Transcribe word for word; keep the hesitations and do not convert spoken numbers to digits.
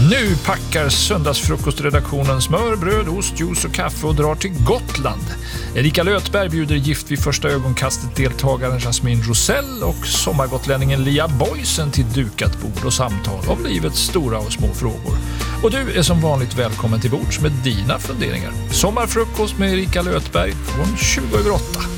Nu packar söndagsfrukostredaktionen smör, bröd, ost, juice och kaffe och drar till Gotland. Erika Lötberg bjuder gift vid första ögonkastet deltagaren Jasmine Rosell och sommargotlänningen Lia Boysen till dukat bord och samtal om livets stora och små frågor. Och du är som vanligt välkommen till bords med dina funderingar. Sommarfrukost med Erika Lötberg från tjugo över åtta.